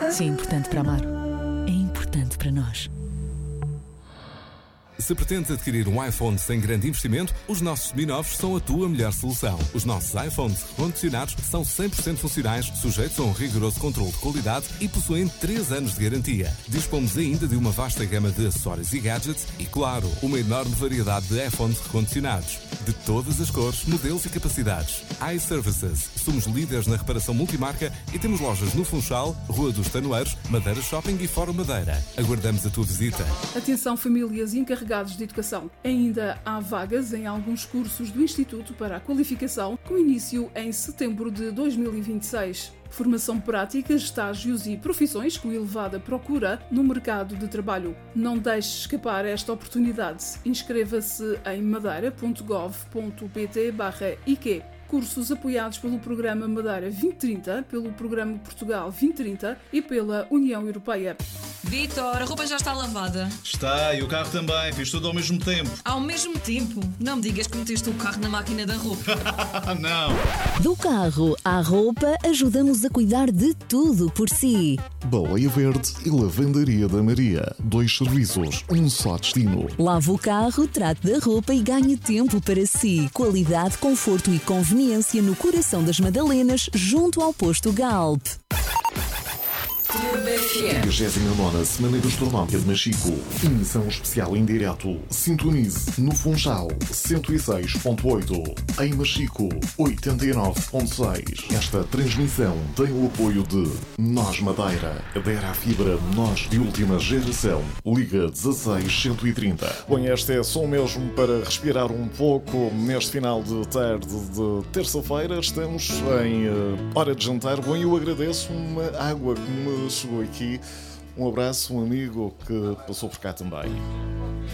Se é importante para amar, é importante para nós. Se pretendes adquirir um iPhone sem grande investimento, os nossos seminovos são a tua melhor solução. Os nossos iPhones recondicionados são 100% funcionais, sujeitos a um rigoroso controle de qualidade e possuem 3 anos de garantia. Dispomos ainda de uma vasta gama de acessórios e gadgets e, claro, uma enorme variedade de iPhones recondicionados. De todas as cores, modelos e capacidades. iServices. Somos líderes na reparação multimarca e temos lojas no Funchal, Rua dos Tanoeiros, Madeira Shopping e Fórum Madeira. Aguardamos a tua visita. Atenção, famílias encarregadas de educação. Ainda há vagas em alguns cursos do Instituto para a Qualificação, com início em setembro de 2026. Formação prática, estágios e profissões com elevada procura no mercado de trabalho. Não deixe escapar esta oportunidade. Inscreva-se em madeira.gov.pt/IQ. Cursos apoiados pelo Programa Madeira 2030, pelo Programa Portugal 2030 e pela União Europeia. Vítor, a roupa já está lavada. Está, e o carro também. Fiz tudo ao mesmo tempo. Ao mesmo tempo? Não me digas que meteste o carro na máquina da roupa. Não. Do carro à roupa, ajudamos a cuidar de tudo por si. Baleia Verde e Lavandaria da Maria. 2 serviços, um só destino. Lave o carro, trate da roupa e ganhe tempo para si. Qualidade, conforto e conveniência no coração das Madalenas, junto ao posto Galp. 29ª Semana Gastronómica de Machico. Emissão especial em direto. Sintonize no Funchal 106.8. Em Machico 89.6. Esta transmissão tem o apoio de Nós Madeira. Adera à fibra Nós de última geração. Liga 16130. Bom, este é só mesmo para respirar um pouco neste final de tarde de terça-feira. Estamos em hora de jantar. Bom, eu agradeço uma água que me chegou aqui. Um abraço, um amigo que passou por cá também.